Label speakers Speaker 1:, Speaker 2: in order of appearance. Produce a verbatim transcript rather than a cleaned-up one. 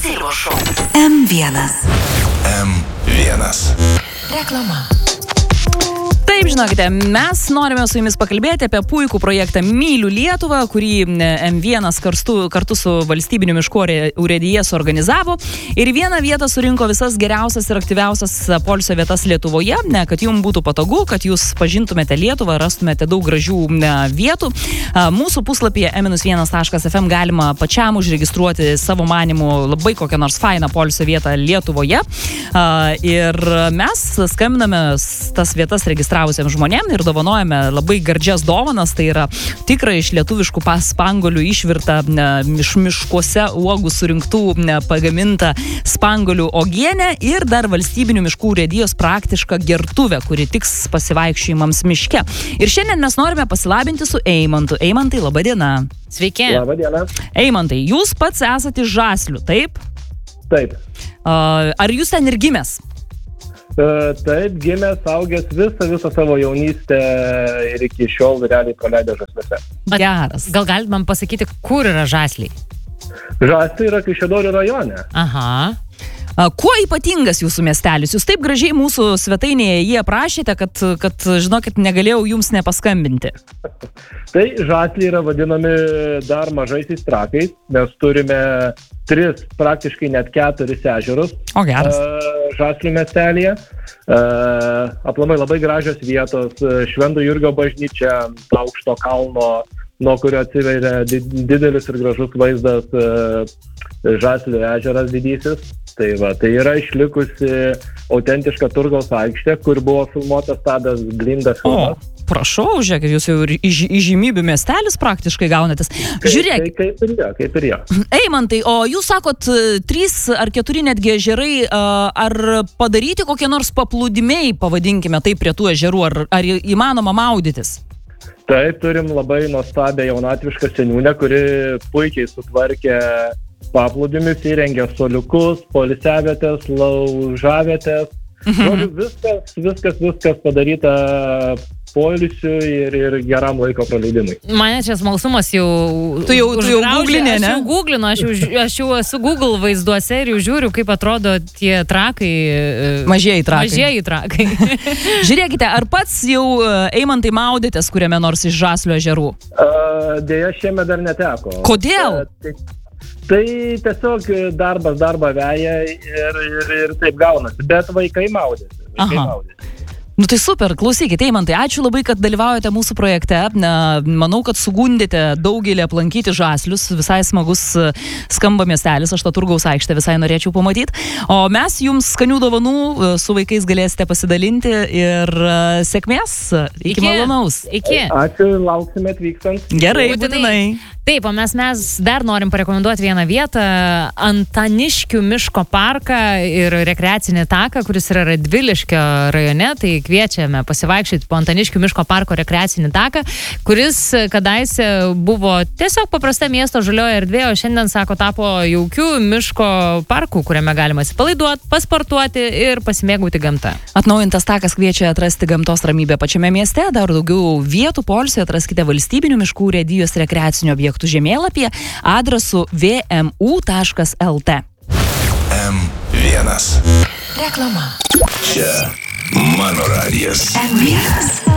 Speaker 1: Silvo šou. M vienas.
Speaker 2: M vienas.
Speaker 1: Reklama.
Speaker 3: Taip, žinokite, mes norime su jumis pakalbėti apie puikų projektą Myliu Lietuvą, kurį M vienas kartu, kartu su valstybiniu miškų urėdija suorganizavo ir į vieną vietą surinko visas geriausias ir aktyviausias poilsio vietas Lietuvoje, ne, kad jums būtų patogu, kad jūs pažintumėte Lietuvą, rastumėte daug gražių ne, vietų. Mūsų puslapyje em vienas taškas ef em galima pačiam užregistruoti savo manimų labai kokią nors fainą poilsio vietą Lietuvoje ir mes skambiname tas vietas registravom žmonėm ir dovanojame labai gardžias dovanas, tai yra tikrai iš lietuviškų spangolių išvirta iš miškuose uogų surinktų pagaminta spangolių uogienė ir dar valstybinių miškų urėdijos praktiška gertuvė, kuri tiks pasivaikščiojimams miške. Ir šiandien mes norime pasilabinti su Eimantu. Eimantai, laba diena.
Speaker 4: Sveiki.
Speaker 5: Labą dieną.
Speaker 3: Eimantai, jūs pats esate iš Žaslių, taip?
Speaker 5: Taip.
Speaker 3: Ar jūs ten ir gimęs?
Speaker 5: Uh, taip, gimęs, augęs visą, visą savo jaunystę ir iki šiol realiai praleidę Žasliuose.
Speaker 3: Geras.
Speaker 4: Gal galit man pasakyti, kur yra Žasliai?
Speaker 5: Žasliai yra Kaišiadorių rajone.
Speaker 4: Aha.
Speaker 3: Kuo ypatingas jūsų miestelis? Jūs taip gražiai mūsų svetainėje jį aprašėte, kad, kad žinokit, negalėjau jums nepaskambinti.
Speaker 5: Tai Žasliai yra vadinami dar mažaisiais trakais, nes turime tris, praktiškai net keturis ežerus.
Speaker 3: O geras.
Speaker 5: Žaslių miestelėje. Aplamai labai gražios vietos, Švento Jurgio bažnyčia, aukšto kalno, nuo kurio atsiveria didelis ir gražus vaizdas Žaslių ežeras didysis. Tai va, tai yra išlikusi autentiška turgaus aikštė, kur buvo filmuotas Tadas Blinda filmas.
Speaker 3: O, prašau, žiūrėkit, jūs jau ir iš, įžymybių miestelis praktiškai gaunatės. Žiūrėk.
Speaker 5: Kaip, kaip ir jo, kaip ir jo.
Speaker 3: Eimantai, o jūs sakot, trys ar keturi netgi ežerai, ar padaryti kokie nors paplūdimiai, pavadinkime tai, prie tų ežerų, ar, ar įmanoma maudytis?
Speaker 5: Taip, turim labai nuostabią jaunatvišką seniūnę, kuri puikiai sutvarkė paplūdimius, įrengė soliukus, poilsiavietės, laužavietės. Mhm. Viskas, viskas, viskas padaryta poilsiui ir, ir geram laiko praleidimui.
Speaker 4: Mane čia smalsumas jau...
Speaker 3: Tu jau, tu jau googlinė, ne?
Speaker 4: Aš jau googlinu, aš jau, aš jau esu Google vaizduose ir jau žiūriu, kaip atrodo tie trakai.
Speaker 3: Mažieji trakai.
Speaker 4: Mažieji trakai.
Speaker 3: Žiūrėkite, ar pats jau Eimantai maudėtės kuriame nors iš Žaslių ežerų?
Speaker 5: Uh, Deja, šiemet dar neteko.
Speaker 3: Kodėl?
Speaker 5: Uh, tai... Tai tiesiog darbas darbą veja ir, ir, ir taip gaunasi, bet vaikai maudėsi. Vaikai maudėsi.
Speaker 3: Nu tai super, klausykite, Eimantai, ačiū labai, kad dalyvaujate mūsų projekte. Manau, kad sugundėte daugelį aplankyti Žaslius, visai smagus skamba miestelis, aš tą turgaus aikštę visai norėčiau pamatyti. O mes jums skanių dovanų su vaikais galėsite pasidalinti ir sėkmės, iki, iki malonaus.
Speaker 4: Iki.
Speaker 5: Ačiū, lauksime atvykstant.
Speaker 3: Gerai, būtinai.
Speaker 4: Taip, o mes, mes dar norim parekomenduoti vieną vietą, Antaniškių miško parką ir rekreacinį taką, kuris yra Radviliškio rajone, tai kviečiame pasivaikščioti po Antaniškių miško parko rekreacinį taką, kuris kadaise buvo tiesiog paprasta miesto žalioji erdvė, o šiandien, sako, tapo jaukių miško parkų, kuriame galima atsipalaiduoti, pasportuoti ir pasimėgauti gamtą.
Speaker 3: Atnaujintas takas kviečia atrasti gamtos ramybę pačiame mieste, dar daugiau vietų poilsiui atraskite valstybinių miškų urėdijos rekreacinio objektų žemėlapyje adresu v m u taškas l t.
Speaker 2: M vienas.
Speaker 1: Reklama.
Speaker 2: Čia mano radijas.
Speaker 1: M vienas.